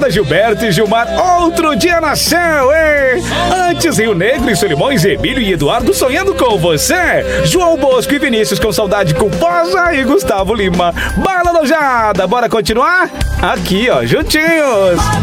Nojada, Gilberto e Gilmar, outro dia nasceu, hein? Antes, Rio Negro e Solimões, Emílio e Eduardo sonhando com você. João Bosco e Vinícius com saudade culposa e Gustavo Lima. Bala Nojada, bora continuar? Aqui, ó, juntinhos.